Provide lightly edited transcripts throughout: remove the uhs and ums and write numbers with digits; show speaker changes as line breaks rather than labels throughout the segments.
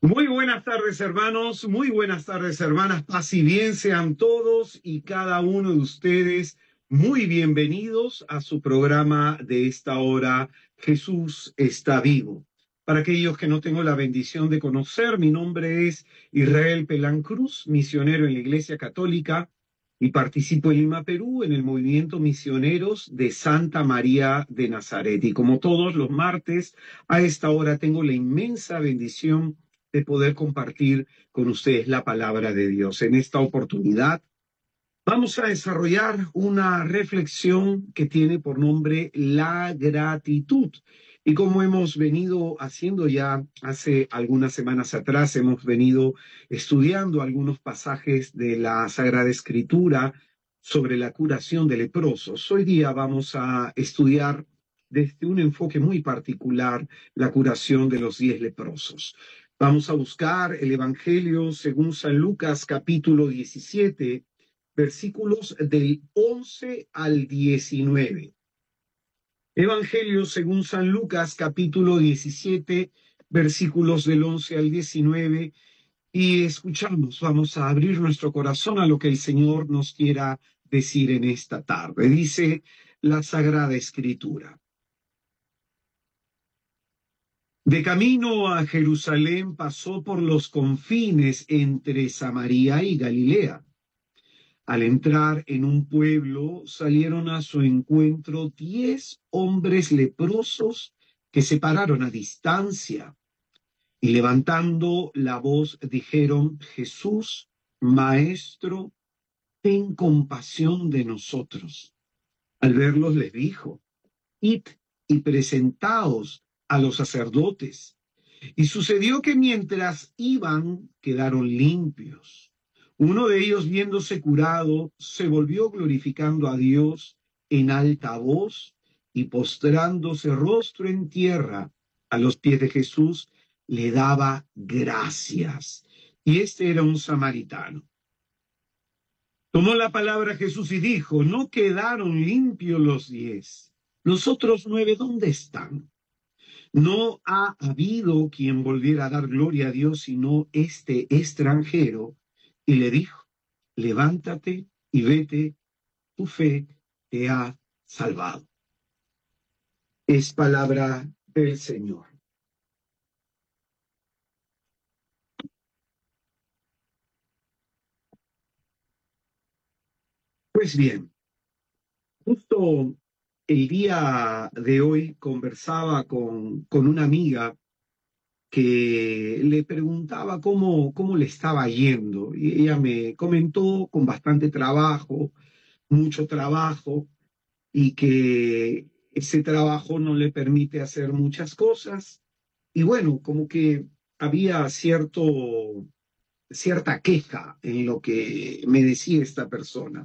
Muy buenas tardes, hermanos, muy buenas tardes, hermanas. Paz y bien sean todos y cada uno de ustedes muy bienvenidos a su programa de esta hora, Jesús está vivo. Para aquellos que no tengo la bendición de conocer, mi nombre es Israel Pelán Cruz, misionero en la Iglesia Católica, y participo en Lima, Perú, en el movimiento Misioneros de Santa María de Nazaret. Y como todos los martes, a esta hora tengo la inmensa bendición de poder compartir con ustedes la palabra de Dios. En esta oportunidad vamos a desarrollar una reflexión que tiene por nombre la gratitud. Y como hemos venido haciendo ya hace algunas semanas atrás, hemos venido estudiando algunos pasajes de la Sagrada Escritura sobre la curación de leprosos. Hoy día vamos a estudiar desde un enfoque muy particular la curación de los 10 leprosos. Vamos a buscar el Evangelio según San Lucas capítulo 17, versículos del 11 al 19. Evangelio según San Lucas, capítulo 17, versículos del 11 al 19. Y escuchamos, vamos a abrir nuestro corazón a lo que el Señor nos quiera decir en esta tarde. Dice la Sagrada Escritura. De camino a Jerusalén pasó por los confines entre Samaria y Galilea. Al entrar en un pueblo, salieron a su encuentro 10 hombres leprosos que se pararon a distancia y levantando la voz dijeron: Jesús, Maestro, ten compasión de nosotros. Al verlos les dijo: Id y presentaos a los sacerdotes. Y sucedió que mientras iban, quedaron limpios. Uno de ellos, viéndose curado, se volvió glorificando a Dios en alta voz y postrándose rostro en tierra a los pies de Jesús, le daba gracias. Y este era un samaritano. Tomó la palabra Jesús y dijo: ¿no quedaron limpios los 10? ¿Los otros 9 dónde están? No ha habido quien volviera a dar gloria a Dios sino este extranjero. Y le dijo: levántate y vete, tu fe te ha salvado. Es palabra del Señor. Pues bien, justo el día de hoy conversaba con una amiga que le preguntaba cómo le estaba yendo. Y ella me comentó con bastante trabajo, mucho trabajo, y que ese trabajo no le permite hacer muchas cosas. Y bueno, como que había cierta queja en lo que me decía esta persona.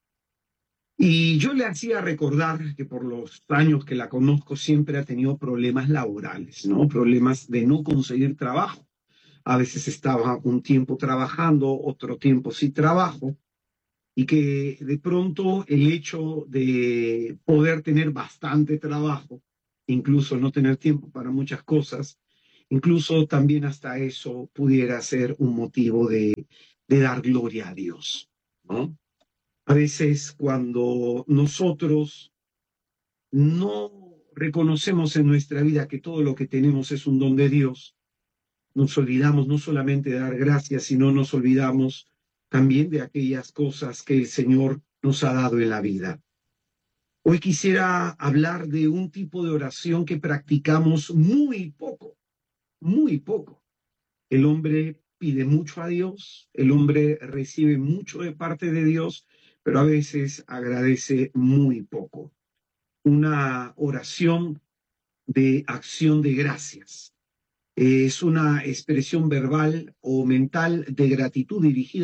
Y yo le hacía recordar que por los años que la conozco siempre ha tenido problemas laborales, ¿no? Problemas de no conseguir trabajo. A veces estaba un tiempo trabajando, otro tiempo sin trabajo, y que de pronto el hecho de poder tener bastante trabajo, incluso no tener tiempo para muchas cosas, incluso también hasta eso pudiera ser un motivo de dar gloria a Dios, ¿no? A veces cuando nosotros no reconocemos en nuestra vida que todo lo que tenemos es un don de Dios, nos olvidamos no solamente de dar gracias, sino nos olvidamos también de aquellas cosas que el Señor nos ha dado en la vida. Hoy quisiera hablar de un tipo de oración que practicamos muy poco, muy poco. El hombre pide mucho a Dios, el hombre recibe mucho de parte de Dios, pero a veces agradece muy poco. Una oración de acción de gracias. Es una expresión verbal o mental de gratitud dirigida